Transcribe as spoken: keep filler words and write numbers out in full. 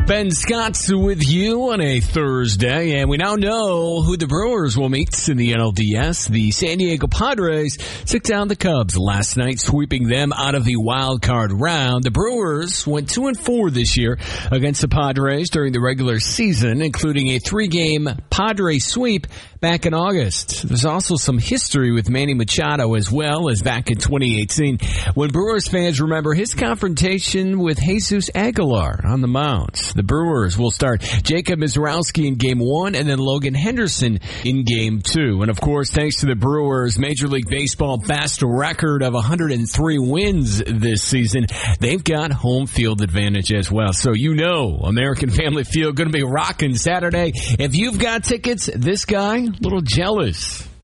Ben Scott's with you on a Thursday, and we now know who the Brewers will meet in the N L D S. The San Diego Padres took down the Cubs last night, sweeping them out of the wild card round. The Brewers went two and four this year against the Padres during the regular season, including a three-game Padre sweep back in August. There's also some history with Manny Machado as well, as back in twenty eighteen, when Brewers fans remember his confrontation with Jesus Aguilar on the mound. The Brewers will start Jacob Mizrowski in game one and then Logan Henderson in game two. And of course, thanks to the Brewers' Major League Baseball best record of one hundred three wins this season, they've got home field advantage as well. So you know, American Family Field going to be rocking Saturday. If you've got tickets, this guy, a little jealous.